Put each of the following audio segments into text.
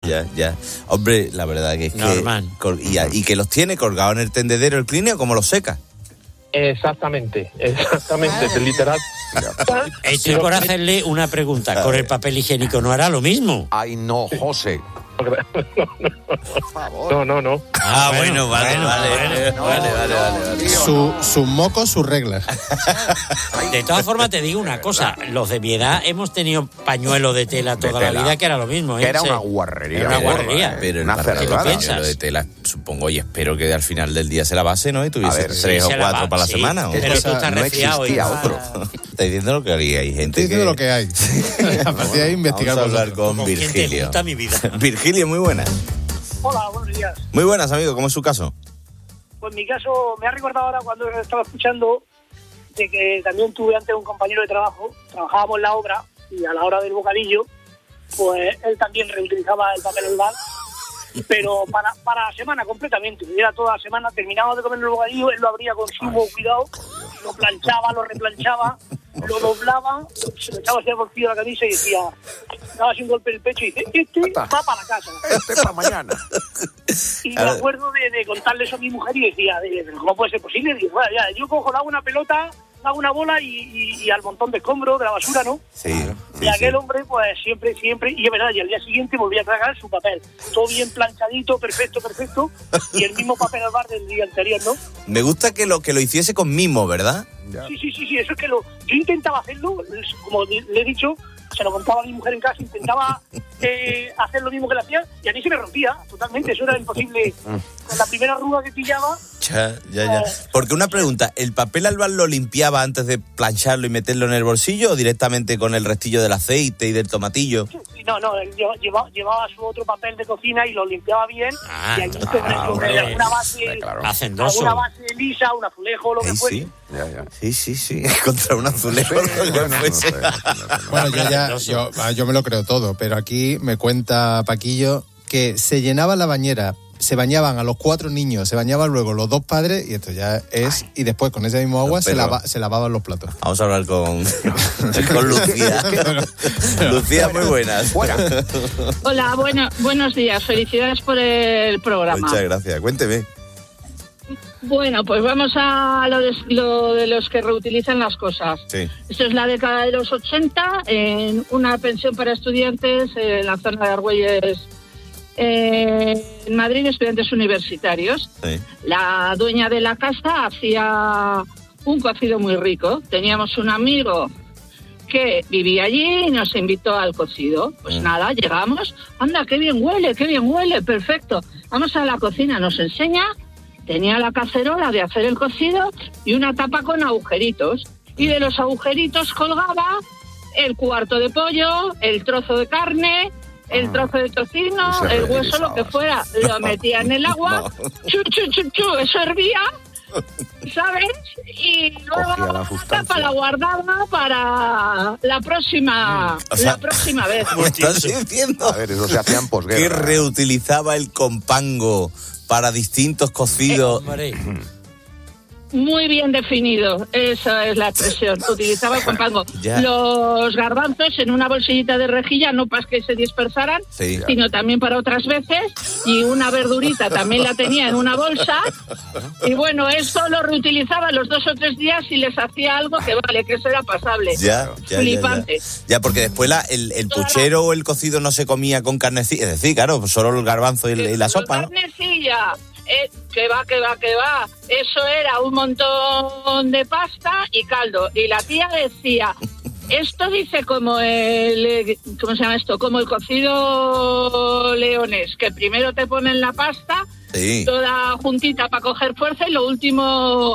Ya. Hombre, la verdad que es normal. Y que los tiene colgados en el tendedero el Clean, ¿cómo los seca? Exactamente, literal. Estoy por hacerle una pregunta. ¿Con el papel higiénico no hará lo mismo? Ay, no, José. No. Bueno, vale. Sus mocos, sus reglas. De todas formas, te digo una cosa. Los de mi edad hemos tenido pañuelo de tela toda la vida, que era lo mismo. Que era una guarrería. Era una guarrería. Pero una pañuelo de tela, supongo, y espero que al final del día se la base, ¿no? Y tuviese 3 o 4 para la semana. ¿O? Pero tú estás resfriado. Otro. Está diciendo lo que hay gente Estoy diciendo lo que hay. A partir de ahí investigar. Vamos a hablar con ¿Con Virgilio. quién te gusta mi vida? Virgilio, muy buenas. Hola, buenos días. Muy buenas, amigo. ¿Cómo es su caso? Pues mi caso me ha recordado ahora cuando estaba escuchando de que también tuve antes un compañero de trabajo, trabajábamos en la obra y a la hora del bocadillo, pues él también reutilizaba el papel albal, pero para la semana completamente. Era toda la semana, terminaba de comer el bocadillo, él lo abría con sumo cuidado, lo planchaba, lo replanchaba, lo doblaba, se lo echaba hacia el bolsillo de la camisa y decía, daba así un golpe en el pecho y dice, este va para la casa. Este para mañana. Y me acuerdo de contarle eso a mi mujer y decía, ¿cómo puede ser posible? Digo, bueno, ya, yo cojo, le hago una pelota, le hago una bola y al montón de escombros de la basura, ¿no? Sí. Y aquel hombre, pues siempre, y es verdad, y al día siguiente volvía a tragar su papel. Todo bien planchadito, perfecto, y el mismo papel al bar del día anterior, ¿no? Me gusta que lo hiciese con mimo, ¿verdad? Sí, eso es que yo intentaba hacerlo, como le he dicho, se lo contaba a mi mujer en casa, intentaba hacer lo mismo que le hacía y a mí se me rompía totalmente, eso era imposible. Con la primera arruga que pillaba... Ya. Porque una pregunta, ¿el papel albal lo limpiaba antes de plancharlo y meterlo en el bolsillo o directamente con el restillo del aceite y del tomatillo? Sí, no, él llevaba su otro papel de cocina y lo limpiaba bien y allí sobre alguna base, alguna base lisa, un azulejo, lo que fuese. Sí, contra un azulejo lo que fuese. Bueno, yo me lo creo todo, pero aquí me cuenta Paquillo que se llenaba la bañera, se bañaban a los 4 niños, se bañaban luego los 2 padres y esto ya es... Y después con ese mismo agua se lavaban los platos. Vamos a hablar con Lucía. Lucía, muy buenas. Hola, buenos días. Felicidades por el programa. Muchas gracias. Cuénteme. Bueno, pues vamos a lo de los que reutilizan las cosas. Sí. Esto es la década de los 80, en una pensión para estudiantes en la zona de Argüelles, en Madrid, estudiantes universitarios. Sí. La dueña de la casa hacía un cocido muy rico. Teníamos un amigo que vivía allí y nos invitó al cocido. Pues nada, llegamos. Anda, qué bien huele, perfecto. Vamos a la cocina, nos enseña. Tenía la cacerola de hacer el cocido y una tapa con agujeritos. Y de los agujeritos colgaba el cuarto de pollo, el trozo de carne, el trozo de tocino, el hueso, lo que fuera. Lo metía en el agua, eso hervía, ¿sabes? Y luego la tapa la guardaba para la próxima vez. ¿Me estás diciendo? A ver, eso se hacía en posguerra. Que reutilizaba el compango para distintos cocidos. Muy bien definido, esa es la expresión. Utilizaba el compango. Los garbanzos en una bolsillita de rejilla, no para que se dispersaran, sino también para otras veces. Y una verdurita también la tenía en una bolsa. Y bueno, eso lo reutilizaba los 2 o 3 días y les hacía algo que que eso era pasable. Flipante. Ya, porque después el puchero o el cocido no se comía con carnecilla. Es decir, claro, solo el garbanzo y la sopa, ¿no? Carnecilla. Que va. Eso era un montón de pasta y caldo. Y la tía decía, esto dice como ¿cómo se llama esto? Como el cocido leonés, que primero te ponen la pasta, toda juntita para coger fuerza y lo último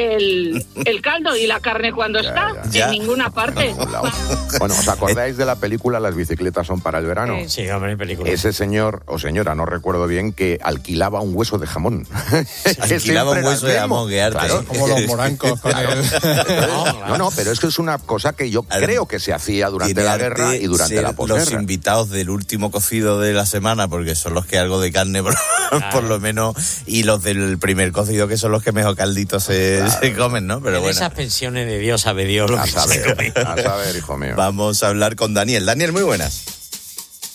el caldo y la carne cuando está en ninguna parte. Bueno, ¿os acordáis de la película Las bicicletas son para el verano? Sí, hombre, película. Ese señor o señora, no recuerdo bien, que alquilaba un hueso de jamón. Alquilaba un hueso de jamón, que arte. Claro. Como los morancos con No, pero es que es una cosa que yo creo que se hacía durante la guerra y durante la posguerra. Los invitados del último cocido de la semana, porque son los que algo de carne por lo menos, y los del primer cocido, que son los que mejor calditos se comen, ¿no? Pero en esas pensiones de Dios sabe Dios lo que se come. A saber, hijo mío. Vamos a hablar con Daniel. Daniel, muy buenas.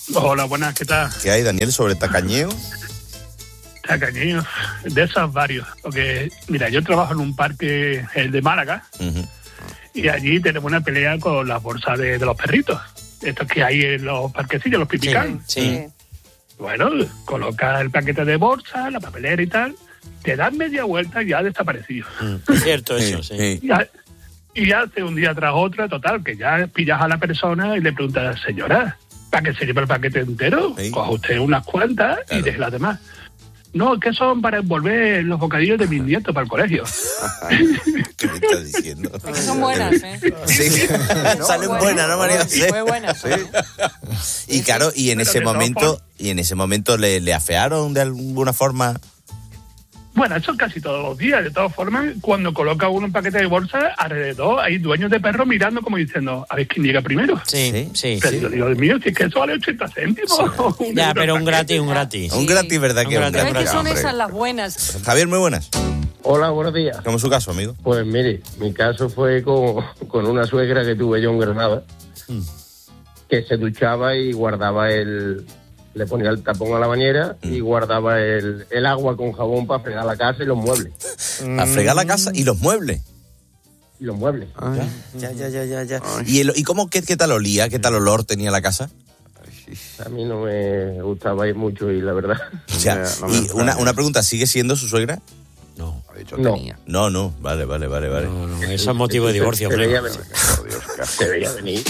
Hola, buenas, ¿qué tal? ¿Qué hay, Daniel, sobre tacañeo? Tacañeos, de esos varios. Porque, mira, yo trabajo en un parque, el de Málaga, y allí tenemos una pelea con las bolsas de los perritos. Estos que hay en los parquecillos, los pipicán. Sí. Bueno, coloca el paquete de bolsa, la papelera y tal, te dan media vuelta y ya ha desaparecido. Es cierto eso, sí. Y hace un día tras otro, total, que ya pillas a la persona y le preguntas, señora, ¿para qué se lleva el paquete entero? Sí. Coja usted unas cuantas y deje las demás. No, que son para envolver los bocadillos de mis nietos para el colegio. ¿Qué me estás diciendo? Porque son buenas, ¿eh? Sí, salen buenas, ¿no, María? Sí. Muy buenas. Sí. Y claro, y en ese momento le afearon de alguna forma. Bueno, eso casi todos los días. De todas formas, cuando coloca uno un paquete de bolsa, alrededor hay dueños de perros mirando como diciendo, a ver quién llega primero. Sí. Pero yo digo, Dios mío, si es que eso vale 80 céntimos. Sí. Ya, pero un gratis. Un gratis, ¿verdad? Que Pero es que son hombre. esas las buenas. Javier, muy buenas. Hola, buenos días. ¿Cómo es su caso, amigo? Pues mire, mi caso fue con una suegra que tuve yo en Granada, que se duchaba y guardaba le ponía el tapón a la bañera y guardaba el agua con jabón para fregar la casa y los muebles. ¿Para fregar la casa y los muebles? Y los muebles. Ya. ¿Y cómo, qué tal olía? ¿Qué tal olor tenía la casa? A mí no me gustaba ir mucho y la verdad. Ya. Y una pregunta, ¿sigue siendo su suegra? No. No. Vale. No, eso es motivo de divorcio. Se veía hombre. venir. Por Dios, se veía venir.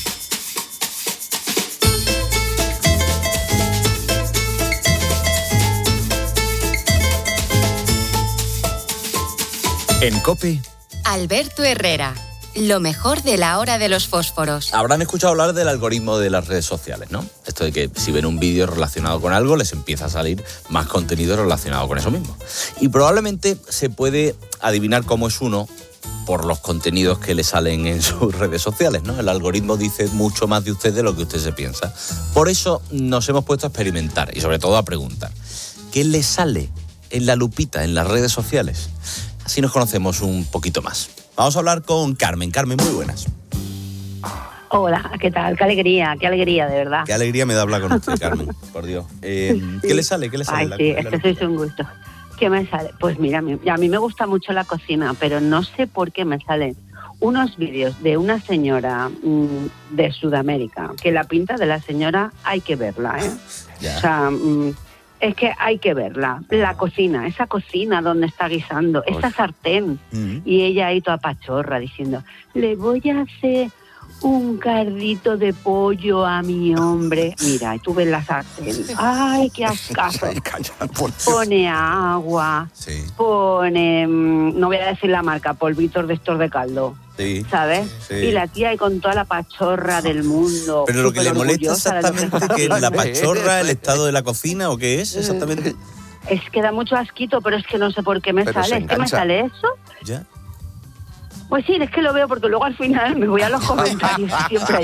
En COPE, Alberto Herrera. Lo mejor de la hora de los fósforos. Habrán escuchado hablar del algoritmo de las redes sociales, ¿no? Esto de que si ven un vídeo relacionado con algo, les empieza a salir más contenido relacionado con eso mismo. Y probablemente se puede adivinar cómo es uno por los contenidos que le salen en sus redes sociales, ¿no? El algoritmo dice mucho más de usted de lo que usted se piensa. Por eso nos hemos puesto a experimentar y sobre todo a preguntar, ¿qué le sale en la lupita, en las redes sociales? Así nos conocemos un poquito más. Vamos a hablar con Carmen. Carmen, muy buenas. Hola, ¿qué tal? Qué alegría, de verdad. Qué alegría me da hablar con usted, Carmen, por Dios. ¿Qué le sale? Ay, sí, es que sois un gusto. ¿Qué me sale? Pues mira, a mí me gusta mucho la cocina, pero no sé por qué me salen unos vídeos de una señora de Sudamérica, que la pinta de la señora hay que verla, ¿eh? Ya. O sea, es que hay que verla. La cocina, esa cocina donde está guisando, esa sartén. Y ella ahí toda pachorra diciendo, le voy a hacer un cardito de pollo a mi hombre. Mira, y tú ves la sartén. ¡Ay, qué ascazo! Pone agua, pone, no voy a decir la marca, polvitos de estos de caldo. Sí, ¿sabes? sí. Y la tía ahí con toda la pachorra del mundo. Pero lo que le molesta orgullosa de lo que exactamente, está que la haciendo. pachorra, el estado de la cocina, ¿o qué es exactamente? Es que da mucho asquito, pero es que no sé por qué me Pero sale. se ¿Es que me engancha. sale eso? Ya. Pues sí, es que lo veo porque luego al final me voy a los comentarios y siempre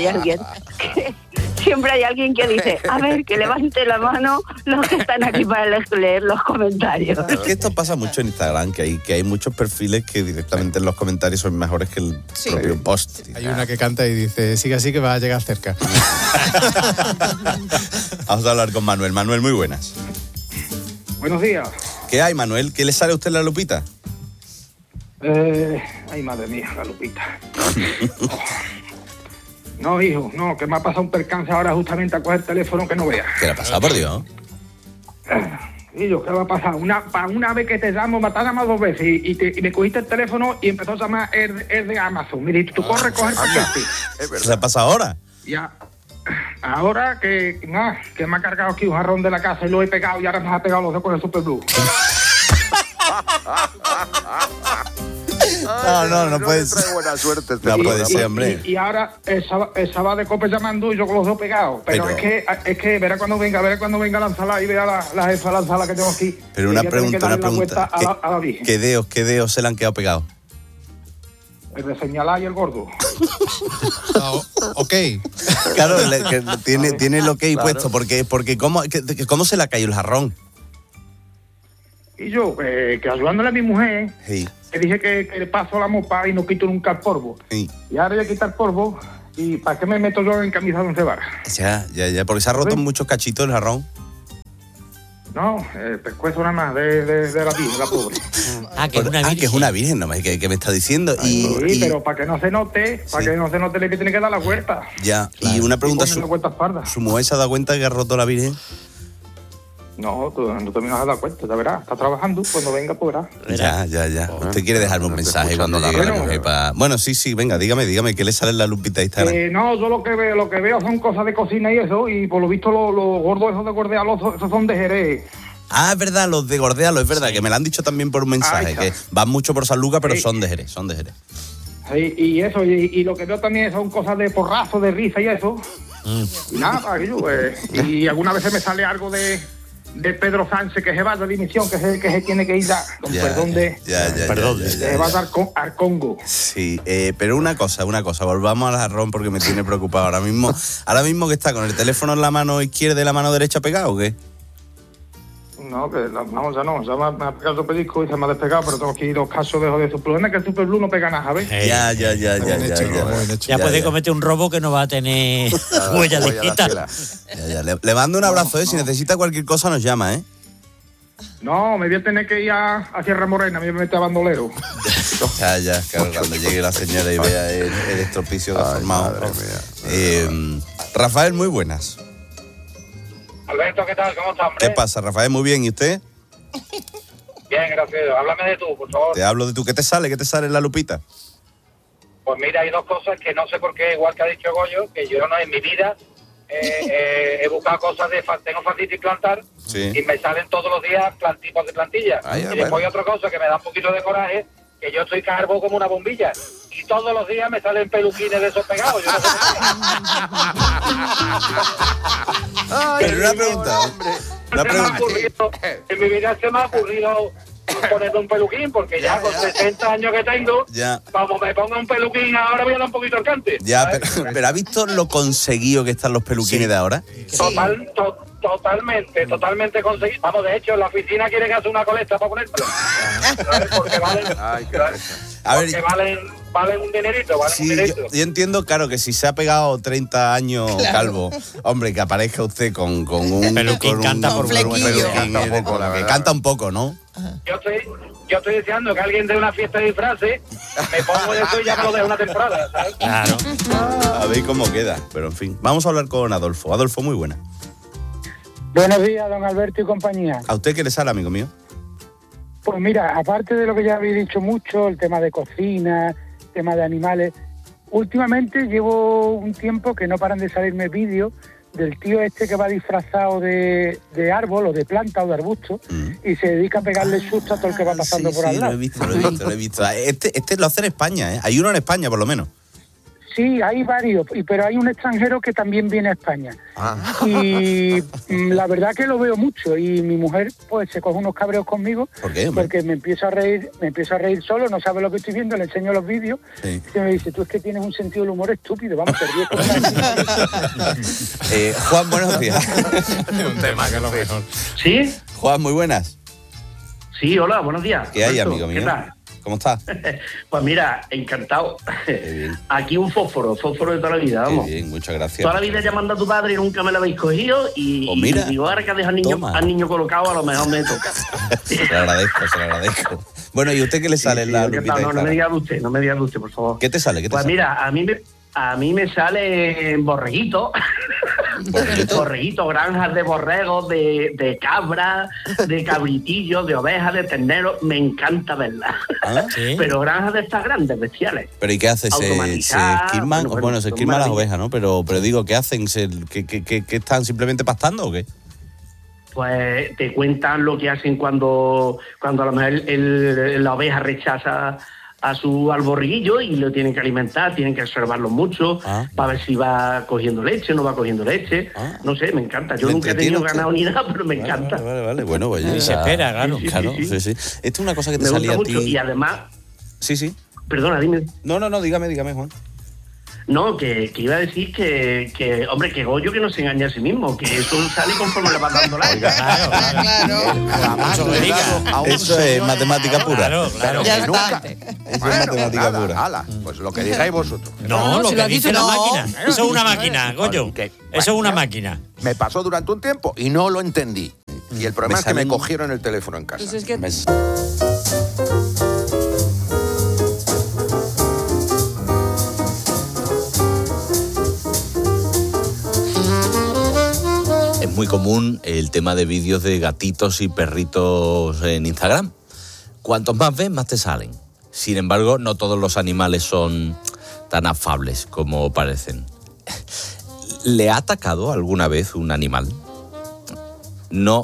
hay alguien que dice, a ver, que levante la mano los que están aquí para leer los comentarios. Es que esto pasa mucho en Instagram, que hay muchos perfiles que directamente en los comentarios son mejores que el propio post. Hay una que canta y dice, sigue así que va a llegar cerca. Vamos a hablar con Manuel. Manuel, muy buenas. Buenos días. ¿Qué hay, Manuel? ¿Qué le sale a usted en la lupita? Ay, madre mía, la lupita. No, hijo, no, que me ha pasado un percance ahora justamente a coger el teléfono que no veas. ¿Qué le ha pasado, por Dios? Y yo, ¿qué va a pasar? Una vez que te llamo, me has llamado 2 veces y me cogiste el teléfono y empezó a llamar el de Amazon. Mira, y tú corres, coger el paquete. ¿Qué le ha pasado ahora? Ya. Ahora que me ha cargado aquí un jarrón de la casa y lo he pegado y ahora me ha pegado los dedos con el Super Blue. No puede ser. Buena suerte. No puede ser, hombre. Y ahora el sábado de cope llamando y yo con los dos pegados. Pero es que verá cuando venga la ensalada y vea la jefa de la ensalada que tengo aquí. Pero una pregunta. ¿Qué dedos se le han quedado pegados? El de señalar y el gordo. Ok. Claro, tiene el ok puesto, porque ¿cómo se le ha caído el jarrón? Y yo, que ayudándole a mi mujer, Sí. le dije que le paso la mopa y no quito nunca el polvo. Sí. Y ahora voy a quitar polvo ¿Y para qué me meto yo en camisa de 11 varas? Ya, porque se ha roto muchos cachitos el jarrón. No, pescuezo nada más de la virgen, la pobre. Que es una virgen, no, que me está diciendo. Sí, pero para que no se note, le tiene que dar la vuelta. Ya, y una pregunta, ¿su mujer se ha dado cuenta que ha roto la virgen? No, tú no te me has dado cuenta, ya verás. Está trabajando, cuando venga, pues verás. Ya. Usted quiere dejarme un mensaje cuando llegue la mujer para... Bueno, sí, venga, dígame, ¿qué le sale en la lupita de Instagram? No, yo lo que veo son cosas de cocina y eso, y por lo visto los gordos esos de Gordealo, esos son de Jerez. Ah, es verdad, los de Gordealo, es verdad, que me lo han dicho también por un mensaje, que van mucho por San Lucas, pero son de Jerez. Sí, y eso, y lo que veo también son cosas de porrazo, de risa y eso. Y nada, aquello, y alguna vez me sale algo de Pedro Sánchez, que se va de dimisión, que se tiene que ir con perdón se va a dar al Congo. Sí, pero una cosa, volvamos al jarrón porque me tiene preocupado ahora mismo que está con el teléfono en la mano izquierda y la mano derecha pegado, ¿o qué? No, que ya me ha pegado el pellizco y se me ha despegado, pero tengo que ir 2 casos de su problema, que el Super Blue no pega nada, ¿sabes? Ya puede cometer un robo que no va a tener huella digital. Le mando un abrazo, si necesita cualquier cosa nos llama, No, me voy a tener que ir a Sierra Morena, me mete a bandolero. Claro, cuando llegue la señora y vea el estropicio deformado. Rafael, muy buenas. Alberto, ¿qué tal? ¿Cómo estás, hombre? ¿Qué pasa, Rafael? Muy bien, ¿y usted? Bien, gracias. Háblame de tú, por favor. Te hablo de tú. ¿Qué te sale en la lupita? Pues mira, hay 2 cosas que no sé por qué, igual que ha dicho Goyo, que yo no en mi vida he buscado cosas tengo fascitis plantar y me salen todos los días tipos de plantillas. Y después hay otra cosa que me da un poquito de coraje, que yo estoy calvo como una bombilla y todos los días me salen peluquines de esos pegados. Yo no sé Pero una pregunta. En mi vida se me ha ocurrido ponerme un peluquín, porque ya con 60 años que tengo, como me ponga un peluquín ahora voy a dar un poquito el cante. Pero ¿ha visto lo conseguido que están los peluquines de ahora? Totalmente conseguido. Vamos, de hecho, en la oficina quieren hacer una colecta para ponértelo. Porque valen un dinerito, un dinerito. Yo entiendo, claro, que si se ha pegado 30 años calvo, hombre, que aparezca usted con un peluquín, canta por que canta un poco, ¿no? Yo estoy deseando que alguien dé una fiesta de disfraces, me pongo eso y ya me lo dejo una temporada, ¿sabes? Claro. A ver cómo queda, pero en fin. Vamos a hablar con Adolfo. Adolfo, muy buena. Buenos días, don Alberto y compañía. ¿A usted qué le sale, amigo mío? Pues mira, aparte de lo que ya habéis dicho mucho, el tema de cocina, el tema de animales, últimamente llevo un tiempo que no paran de salirme vídeos del tío este que va disfrazado de árbol o de planta o de arbusto y se dedica a pegarle susto a todo el que va pasando por al lado. Lo he visto. Este lo hace en España, ¿eh? Hay uno en España, por lo menos. Sí, hay varios, pero hay un extranjero que también viene a España. Y la verdad que lo veo mucho y mi mujer pues se coge unos cabreos conmigo. ¿Por qué, porque me empiezo a reír solo, no sabe lo que estoy viendo, le enseño los vídeos y me dice, tú es que tienes un sentido del humor estúpido, vamos, te ríes con Juan, buenos días. Un tema que es lo mejor. ¿Sí? Juan, muy buenas. Sí, hola, buenos días. ¿Qué hay, amigo mío? ¿Qué tal? ¿Cómo estás? Pues mira, encantado. Aquí un fósforo de toda la vida, vamos. Qué bien, muchas gracias. Toda la vida llamando a tu padre y nunca me lo habéis cogido y, pues mira, y digo, ahora que deja al niño colocado, a lo mejor me toca. Se lo agradezco. Bueno, ¿y usted qué le sale en la lupita? No me diga de usted, por favor. ¿Qué te sale? Pues mira, a mí me sale borreguito. Borreguito, granjas de borregos, de cabras, de cabritillos, de ovejas, de terneros. Me encanta verlas. ¿Sí? Pero granjas de estas grandes, bestiales. ¿Pero y qué hace? ¿Se esquilman? Bueno, se esquilman las ovejas, ¿no? Pero digo, ¿qué hacen? ¿Qué están simplemente pastando o qué? Pues te cuentan lo que hacen cuando a lo mejor la oveja rechaza al borriguillo y lo tienen que alimentar, tienen que observarlo mucho para ver si va cogiendo leche, no va cogiendo leche. No sé, me encanta. Yo nunca he tenido ganado ni nada, pero me encanta. Vale. Bueno, pues y se espera, claro. Sí. Esto es una cosa que te me salía gusta a ti. mucho y además... Sí. Perdona, dime. No, dígame, Juan. No, que iba a decir que, hombre, que Goyo que no se engaña a sí mismo, que eso sale conforme le va dando la Eso es matemática pura. Claro, Ya que está. nunca. Eso es matemática pura. Ala, pues lo que digáis vosotros. No, lo que dice la máquina. Eso es una máquina, Goyo. Eso es una máquina. Me pasó durante un tiempo y no lo entendí. Y el problema es que me cogieron el teléfono en casa. Pues es que... Es muy común el tema de vídeos de gatitos y perritos en Instagram. Cuantos más ves, más te salen. Sin embargo, no todos los animales son tan afables como parecen. ¿Le ha atacado alguna vez un animal? No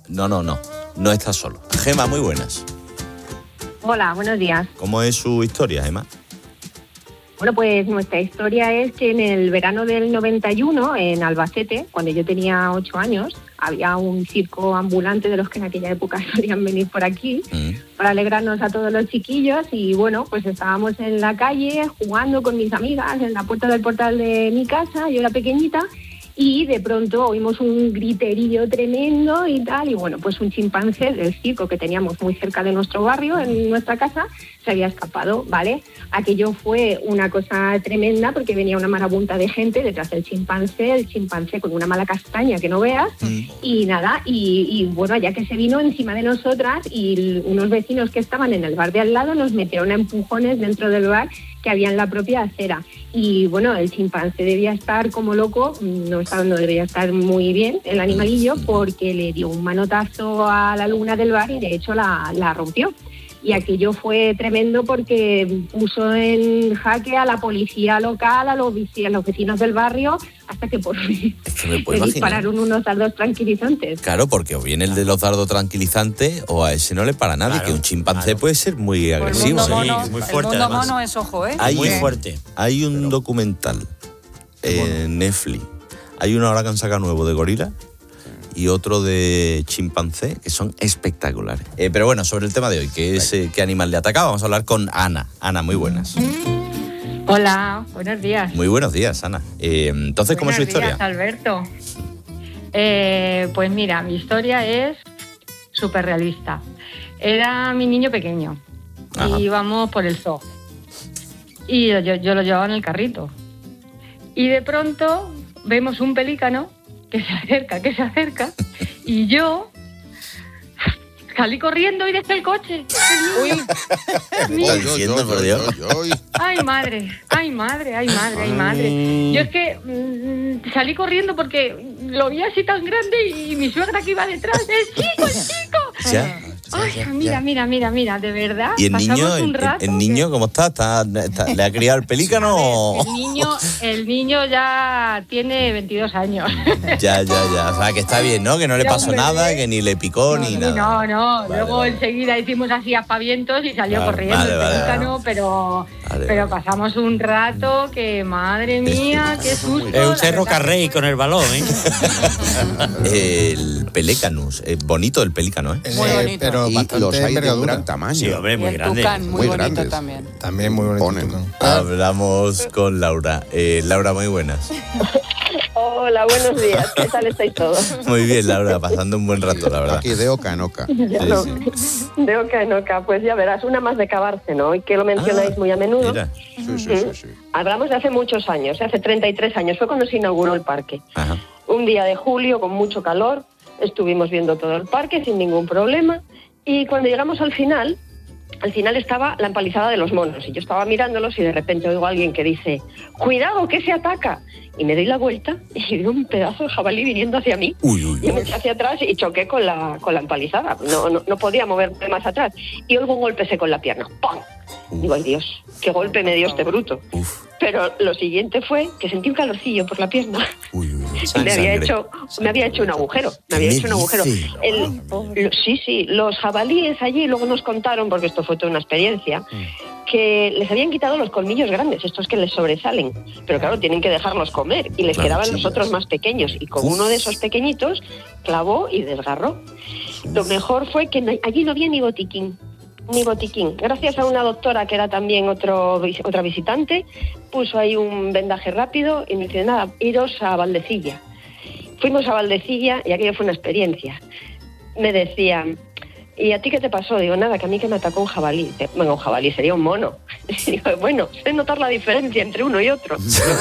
estás solo. Gema, muy buenas. Hola, buenos días. ¿Cómo es su historia, Gema? Bueno, pues nuestra historia es que en el verano del 91, en Albacete, cuando yo tenía 8 años, había un circo ambulante de los que en aquella época solían venir por aquí para alegrarnos a todos los chiquillos. Y bueno, pues estábamos en la calle jugando con mis amigas en la puerta del portal de mi casa, yo era pequeñita, y de pronto oímos un griterío tremendo y tal, y bueno, pues un chimpancé del circo que teníamos muy cerca de nuestro barrio, en nuestra casa, se había escapado, ¿vale? Aquello fue una cosa tremenda porque venía una marabunta de gente detrás del chimpancé, el chimpancé con una mala castaña que no veas, y nada, y bueno, ya que se vino encima de nosotras y unos vecinos que estaban en el bar de al lado nos metieron a empujones dentro del bar que había en la propia acera. Y bueno, el chimpancé debía estar como loco, no debía estar muy bien el animalillo, porque le dio un manotazo a la luna del bar y de hecho la rompió. Y aquello fue tremendo porque puso en jaque a la policía local, a los vecinos del barrio, hasta que por fin le dispararon unos dardos tranquilizantes. Claro, porque o viene el de los dardos tranquilizantes o a ese no le para nadie, que un chimpancé puede ser muy agresivo. Muy fuerte, el mundo mono es ojo, ¿eh? Muy fuerte. Hay un documental en Netflix. Hay uno ahora que han sacado nuevo de gorila y otro de chimpancé, que son espectaculares. Pero bueno, sobre el tema de hoy, que es qué animal le atacaba, vamos a hablar con Ana. Ana, muy buenas. Hola, buenos días. Muy buenos días, Ana. Entonces, ¿cómo es su historia? Buenos días, Alberto. Pues mira, mi historia es súper realista. Era mi niño pequeño. Ajá. Y íbamos por el zoo. Y yo lo llevaba en el carrito. Y de pronto vemos un pelícano que se acerca, y yo salí corriendo y dejé el coche. ¿Qué estás diciendo, por Dios? Ay, madre. Yo es que salí corriendo porque lo vi así tan grande y mi suegra que iba detrás. ¡El chico! Ya. Ay, mira, de verdad. ¿Y el niño, un rato el niño cómo está? ¿Le ha criado el pelícano o...? El niño ya tiene 22 años. Ya. O sea, que está bien, ¿no? Que no le pasó nada, que ni le picó ni nada. No. Luego enseguida hicimos así aspavientos y salió corriendo el pelícano, pero pasamos un rato que, madre mía, qué susto. Es un cerro carrey con el balón, ¿eh? El Pelecanus, bonito el pelícano, ¿eh? Muy bonito. Pero y bastante los hay de envergadura. gran tamaño. Sí, hombre, muy grande. Tucán, muy bonito grandes. también. También muy bonito. Hablamos con Laura. Laura, muy buenas. Hola, buenos días. ¿Qué tal estáis todos? Muy bien, Laura, pasando un buen rato, la verdad. Aquí de oca en oca. De oca en oca. Pues ya verás, una más de Cabárceno, y que lo mencionáis muy a menudo. Mira. Sí. Hablamos de hace muchos años, hace 33 años, fue cuando se inauguró el parque. Ajá. Un día de julio con mucho calor, estuvimos viendo todo el parque sin ningún problema, y cuando llegamos al final estaba la empalizada de los monos, y yo estaba mirándolos y de repente oigo a alguien que dice: ¡cuidado, que se ataca! Y me doy la vuelta y veo un pedazo de jabalí viniendo hacia mí. Y me eché hacia atrás y choqué con la empalizada. No podía moverme más atrás. Y oigo un golpe seco en la pierna. ¡Pum! Digo, ay Dios, qué golpe me dio este bruto. Pero lo siguiente fue que sentí un calorcillo por la pierna. Y me había hecho un agujero. Sí, los jabalíes allí luego nos contaron, porque esto fue toda una experiencia, que les habían quitado los colmillos grandes, estos que les sobresalen, pero claro, tienen que dejarlos comer, y les quedaban los otros más pequeños, y con uno de esos pequeñitos clavó y desgarró. Lo mejor fue que allí no había ni botiquín. ni botiquín. Gracias a una doctora que era también otra visitante, puso ahí un vendaje rápido y me dice, nada, iros a Valdecilla. Fuimos a Valdecilla y aquello fue una experiencia. Me decían, ¿y a ti qué te pasó? Digo, nada, que a mí que me atacó un jabalí. Bueno, un jabalí sería un mono. Digo, bueno, sé notar la diferencia entre uno y otro.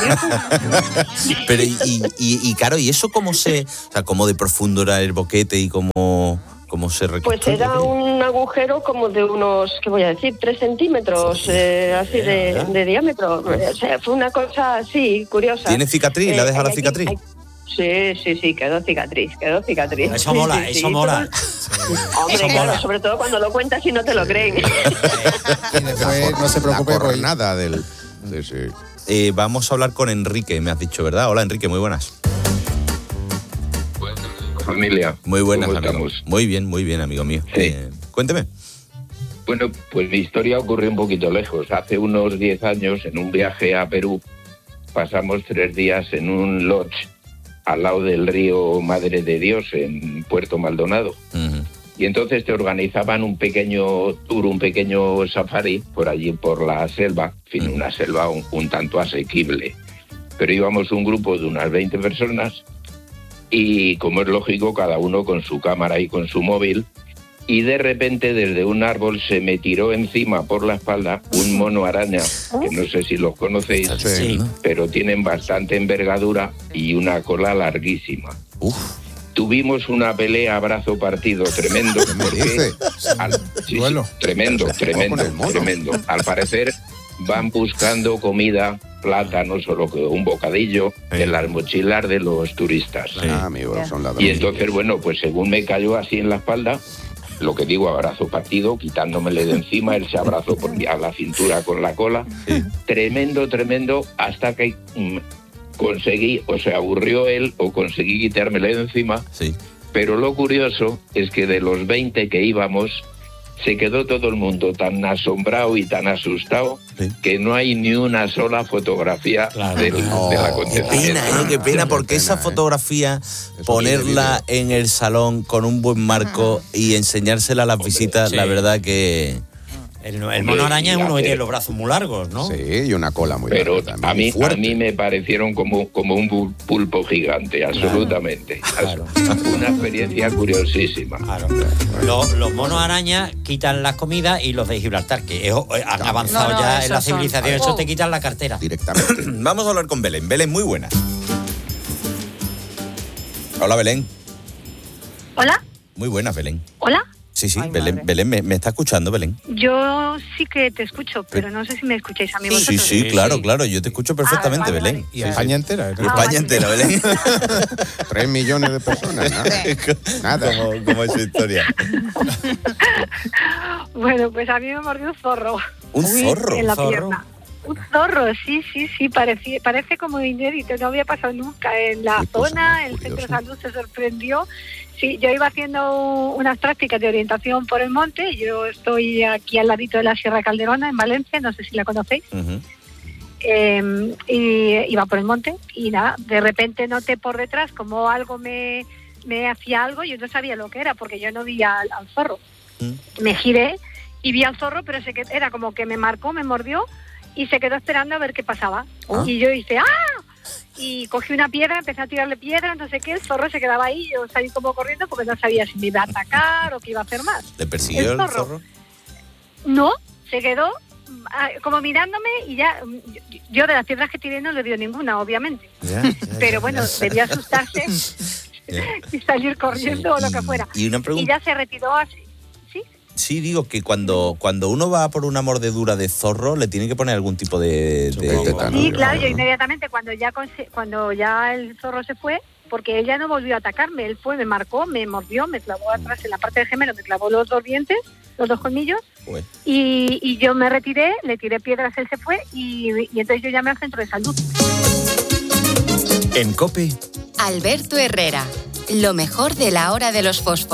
Pero y claro, ¿y eso cómo cómo de profundo era el boquete y cómo se reconstruye? Pues era un agujero como de unos, ¿qué voy a decir? 3 centímetros, así de diámetro. O sea, fue una cosa así, curiosa. ¿Tiene cicatriz? ¿La deja la cicatriz? Sí, quedó cicatriz. Eso mola, sí, eso mola. Hombre, eso claro, mola. sobre todo cuando lo cuentas y no te lo creen. Y después, no se preocupe, por pues, nada del... Sí. Vamos a hablar con Enrique, me has dicho, ¿verdad? Hola, Enrique, muy buenas. Familia. Muy buenas, ¿cómo amigo. estamos? Muy bien, amigo mío. Sí. Cuénteme. Bueno, pues mi historia ocurrió un poquito lejos. Hace unos 10 años, en un viaje a Perú, pasamos 3 días en un lodge al lado del río Madre de Dios, en Puerto Maldonado. Uh-huh. Y entonces te organizaban un pequeño tour, un pequeño safari por allí, por la selva. En fin, una selva un tanto asequible. Pero íbamos un grupo de unas 20 personas y, como es lógico, cada uno con su cámara y con su móvil. Y de repente, desde un árbol, se me tiró encima por la espalda un mono araña, que no sé si los conocéis, Sí. pero tienen bastante envergadura y una cola larguísima. Tuvimos una pelea a brazo partido tremendo. Porque tremendo. Al parecer van buscando comida, plátano, solo que un bocadillo, en las mochilas de los turistas. Amigos, son ladrones. Y entonces, bueno, pues según me cayó así en la espalda, lo que digo, abrazo partido, quitándomele de encima, él se abrazó a la cintura con la cola. Tremendo, hasta que conseguí, o se aburrió él, o conseguí quitármele de encima. Sí. Pero lo curioso es que de los 20 que íbamos, se quedó todo el mundo tan asombrado y tan asustado que no hay ni una sola fotografía del acontecimiento. Qué pena, porque esa fotografía, ponerla en el salón con un buen marco y enseñársela a las visitas, la verdad que... El mono araña es uno que tiene los brazos muy largos, ¿no? Sí, y una cola muy Pero larga también. a mí me parecieron como un pulpo gigante, absolutamente. Claro. Una experiencia curiosísima. Claro. Los monos araña quitan las comidas y los de Gibraltar, que han avanzado ya en la civilización, eso te quitan la cartera. Directamente. Vamos a hablar con Belén. Belén, muy buena. Hola, Belén. Hola. Muy buena, Belén. Hola. Sí, Belén, ¿me está escuchando, Belén? Yo sí que te escucho, pero no sé si me escucháis a mí vosotros. Sí, claro, yo te escucho perfectamente, vale, Belén. vale. Y España entera. Y España entera, Belén. 3 millones de personas, nada. ¿Cómo es su historia? Bueno, pues a mí me mordió un zorro. ¿Un zorro? En la ¿Zorro? pierna. Un zorro, sí, parece como inédito, no había pasado nunca en la zona, el centro de salud se sorprendió. Sí, yo iba haciendo unas prácticas de orientación por el monte, yo estoy aquí al ladito de la Sierra Calderona, en Valencia, no sé si la conocéis. Uh-huh. Y iba por el monte y nada, de repente noté por detrás como algo me hacía algo, yo no sabía lo que era porque yo no vi al zorro. Me giré y vi al zorro, pero era como que me marcó, me mordió y se quedó esperando a ver qué pasaba. Y yo hice ¡ah! Y cogí una piedra, empecé a tirarle piedras, no sé qué, el zorro se quedaba ahí, yo salí como corriendo porque no sabía si me iba a atacar o qué iba a hacer más. ¿Le persiguió el zorro? No, se quedó como mirándome y ya, yo de las piedras que tiré no le dio ninguna, obviamente. Pero bueno, debía asustarse y salir corriendo o lo que fuera. Y una pregunta. Y ya se retiró así. Sí, digo que cuando uno va por una mordedura de zorro, le tienen que poner algún tipo de Sí, claro, yo inmediatamente cuando ya el zorro se fue, porque él ya no volvió a atacarme, él fue, me marcó, me mordió, me clavó atrás en la parte del gemelo, me clavó los 2 dientes, los 2 colmillos, y yo me retiré, le tiré piedras, él se fue, y entonces yo llamé al centro de salud. En COPE, Alberto Herrera, lo mejor de la hora de los fósforos.